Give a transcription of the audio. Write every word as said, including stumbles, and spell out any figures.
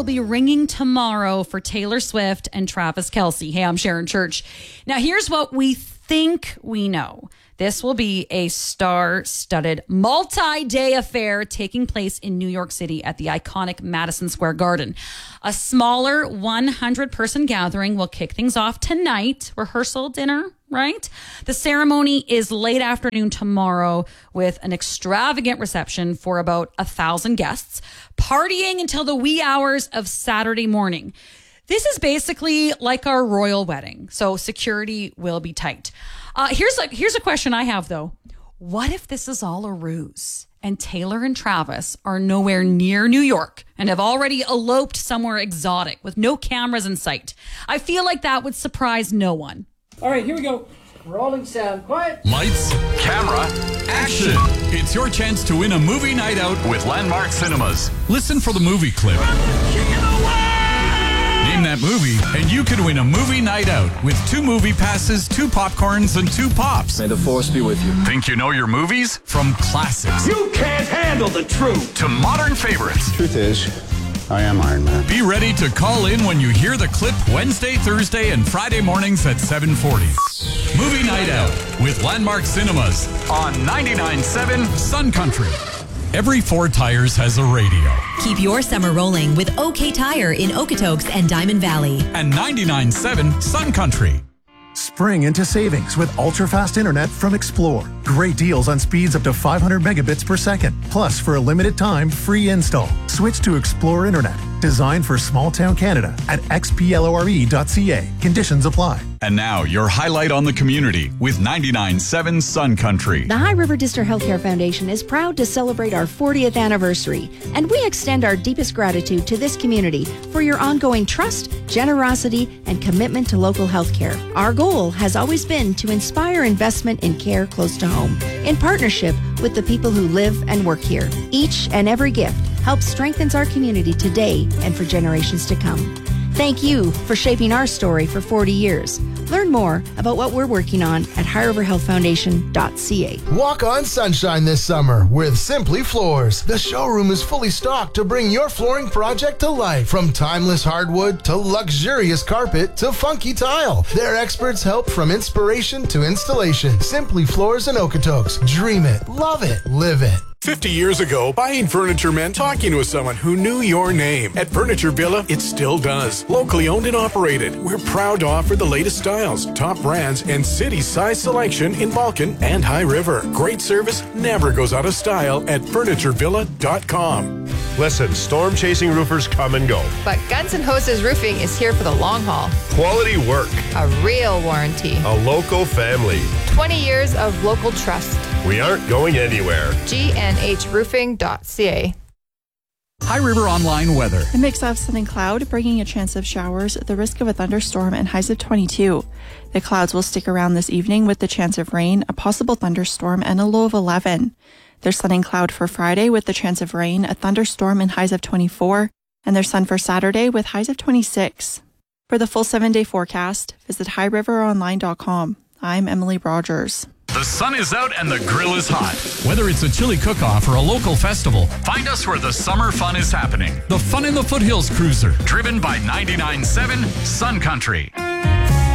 will be ringing tomorrow for Taylor Swift and Travis Kelce. Hey, I'm Sharon Church. Now, here's what we think we know. This will be a star-studded multi-day affair taking place in New York City at the iconic Madison Square Garden. A smaller one hundred person gathering will kick things off tonight. Rehearsal dinner, right? The ceremony is late afternoon tomorrow with an extravagant reception for about a thousand guests, partying until the wee hours of Saturday morning. This is basically like our royal wedding, so security will be tight. Uh, here's a here's a question I have, though. What if this is all a ruse and Taylor and Travis are nowhere near New York and have already eloped somewhere exotic with no cameras in sight? I feel like that would surprise no one. All right, here we go. Rolling sound. Quiet. Lights, camera, action. It's your chance to win a movie night out with Landmark Cinemas. Listen for the movie clip. Name that movie, and you could win a movie night out with two movie passes, two popcorns, and two pops. May the force be with you. Think you know your movies? From classics. You can't handle the truth. To modern favorites. Truth is, I am Iron Man. Be ready to call in when you hear the clip Wednesday, Thursday, and Friday mornings at seven forty. Movie night out with Landmark Cinemas on ninety-nine point seven Sun Country. Every four tires has a radio. Keep your summer rolling with OK Tire in Okotoks and Diamond Valley. And ninety-nine point seven Sun Country. Spring into savings with ultra-fast internet from Explore. Great deals on speeds up to five hundred megabits per second. Plus, for a limited time, free install. Switch to Explore Internet. Designed for small-town Canada at x p l o r e dot c a. Conditions apply. And now, your highlight on the community with ninety-nine point seven Sun Country. The High River District Healthcare Foundation is proud to celebrate our fortieth anniversary, and we extend our deepest gratitude to this community for your ongoing trust, generosity, and commitment to local healthcare. Our goal has always been to inspire investment in care close to home, in partnership with the people who live and work here. Each and every gift helps strengthens our community today and for generations to come. Thank you for shaping our story for forty years. Learn more about what we're working on at high river health foundation dot c a. Walk on sunshine this summer with Simply Floors. The showroom is fully stocked to bring your flooring project to life. From timeless hardwood to luxurious carpet to funky tile, their experts help from inspiration to installation. Simply Floors in Okotoks. Dream it, love it, live it. fifty years ago, buying furniture meant talking with someone who knew your name. At Furniture Villa, it still does. Locally owned and operated, we're proud to offer the latest styles, top brands, and city-size selection in Vulcan and High River. Great service never goes out of style at furniture villa dot com. Listen, storm-chasing roofers come and go. But Guns N' Hoses Roofing is here for the long haul. Quality work. A real warranty. A local family. twenty years of local trust. We aren't going anywhere. G N H roofing dot c a. High River Online weather. A mix of sun and cloud, bringing a chance of showers, the risk of a thunderstorm, and highs of twenty-two. The clouds will stick around this evening with the chance of rain, a possible thunderstorm, and a low of eleven. There's sun and cloud for Friday with the chance of rain, a thunderstorm, and highs of twenty-four. And there's sun for Saturday with highs of twenty-six. For the full seven-day forecast, visit high river online dot com. I'm Emily Rogers. The sun is out and the grill is hot. Whether it's a chili cook-off or a local festival, find us where the summer fun is happening. The Fun in the Foothills Cruiser, driven by ninety-nine point seven Sun Country.